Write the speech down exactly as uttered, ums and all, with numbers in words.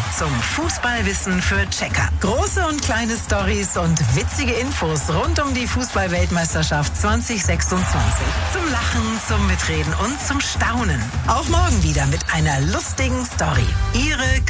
zum Fußballwissen für Checker. Große und kleine Stories und witzige Infos rund um die Fußball-Weltmeisterschaft zwanzig sechsundzwanzig. Zum Lachen, zum Mitreden und zum Staunen. Auch morgen wieder mit einer lustigen Story. Ihre